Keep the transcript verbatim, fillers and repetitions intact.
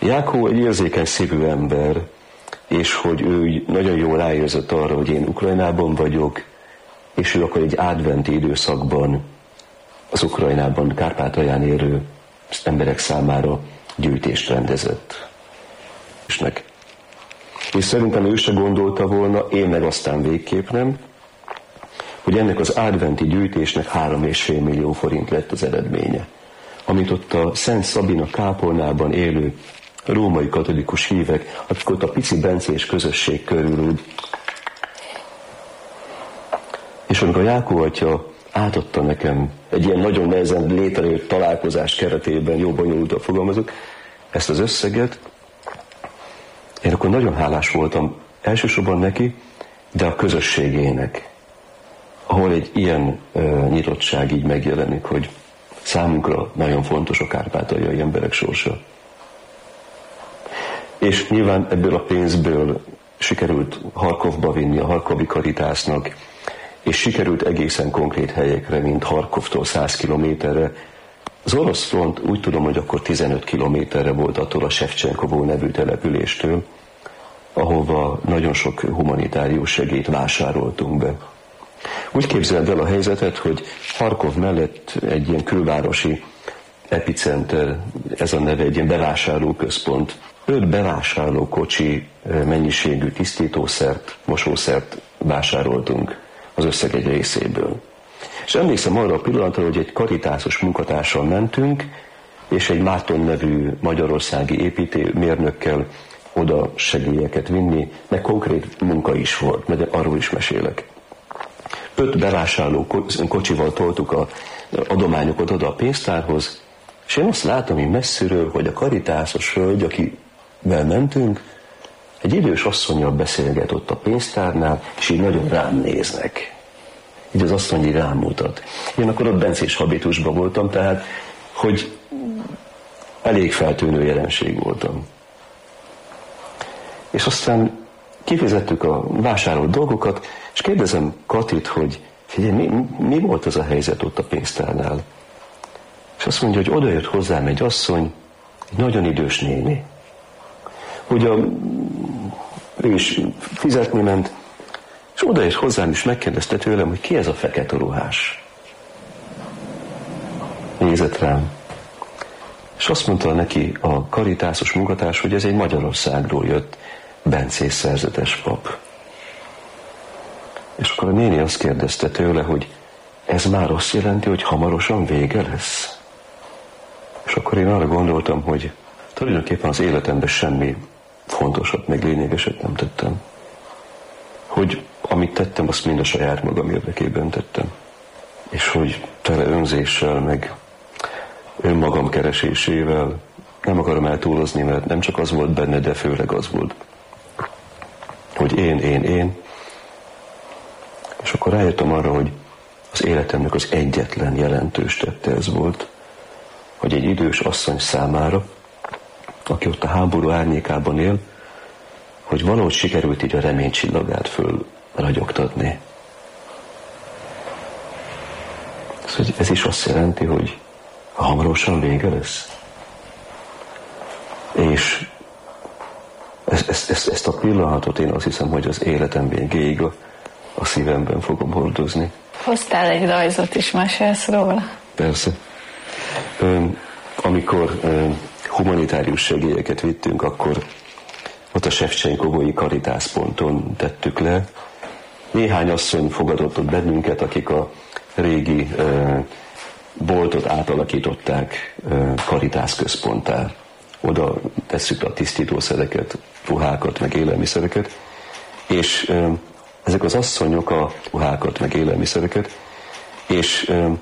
Jákó egy érzékeny szívű ember, és hogy ő nagyon jól ráérzett arra, hogy én Ukrajnában vagyok, és ő akkor egy adventi időszakban az Ukrajnában, Kárpátalján élő emberek számára gyűjtést rendezett. És szerintem ő se gondolta volna, én meg aztán végképp nem, hogy ennek az adventi gyűjtésnek három és fél millió forint lett az eredménye. Amit ott a Szent Szabina kápolnában élő római katolikus hívek, akik ott a pici bencés közösség körül úgy. És amikor Jákó atya átadta nekem egy ilyen nagyon nehezen létrejött találkozás keretében, jó bonyolultan fogalmazok, ezt az összeget, én akkor nagyon hálás voltam elsősorban neki, de a közösségének, ahol egy ilyen uh, nyitottság így megjelenik, hogy számunkra nagyon fontos a kárpátaljai emberek sorsa. És nyilván ebből a pénzből sikerült Harkovba vinni a harkovi Karitásznak, és sikerült egészen konkrét helyekre, mint Harkovtól száz kilométerre. Az orosz front úgy tudom, hogy akkor tizenöt kilométerre volt attól a Sevcsenkovó nevű településtől, ahova nagyon sok humanitárius segélyt vásároltunk be. Úgy képzeld el a helyzetet, hogy Harkov mellett egy ilyen külvárosi epicenter, ez a neve, egy ilyen bevásárlóközpont. Öt bevásárló kocsi mennyiségű tisztítószert, mosószert vásároltunk az összeg egy részéből. És emlékszem arra a pillanatra, hogy egy karitászos munkatársal mentünk, és egy Márton nevű magyarországi építőmérnökkel oda segélyeket vinni, meg konkrét munka is volt, mert arról is mesélek. Öt bevásárló kocsival toltuk az adományokat oda a pénztárhoz, és én azt látom így messziről, hogy a karitászos hölgy, akivel mentünk, egy idős asszonnyal beszélget ott a pénztárnál, és így nagyon rám néznek. Így az asszony így rám mutat. Én akkor ott bencés habitusban voltam, tehát, hogy elég feltűnő jelenség voltam. És aztán kifizettük a vásárolt dolgokat, és kérdezem Katit, hogy figyelj, mi, mi volt az a helyzet ott a pénztárnál? És azt mondja, hogy odajött hozzám egy asszony, egy nagyon idős néni, hogy a, ő is fizetni ment, és odajött hozzám, és megkérdezte tőlem, hogy ki ez a fekete ruhás. Nézett rám. És azt mondta neki a karitászos munkatárs, hogy ez egy Magyarországról jött bencés szerzetes pap. És akkor a néni azt kérdezte tőle, hogy ez már azt jelenti, hogy hamarosan vége lesz. És akkor én arra gondoltam, hogy tulajdonképpen az életemben semmi fontosat, meg lényegeset nem tettem. Hogy amit tettem, azt mind a saját magam érdekében tettem. És hogy tele önzéssel, meg önmagam keresésével, nem akarom eltúlozni, mert nem csak az volt benne, de főleg az volt, hogy én, én, én. És akkor rájöttem arra, hogy az életemnek az egyetlen jelentős tette ez volt, hogy egy idős asszony számára, aki ott a háború árnyékában él, hogy valahogy sikerült így a reménycsillagát föl ragyogtatni. Ez is azt jelenti, hogy hamarosan vége lesz. És ezt, ezt, ezt, ezt a pillanatot én azt hiszem, hogy az életem végéig a, a szívemben fogom hordozni. Hoztál egy rajzot is, mesélsz róla? Persze. Ön, amikor ön, humanitárius segélyeket vittünk, akkor ott a Sevcsenkovói Karitászponton tettük le. Néhány asszony fogadott ott bennünket, akik a régi uh, boltot átalakították uh, karitászközponttá. Oda tesszük a tisztítószereket, ruhákat, meg élelmiszereket, és uh, ezek az asszonyok a ruhákat, meg élelmiszereket, és uh,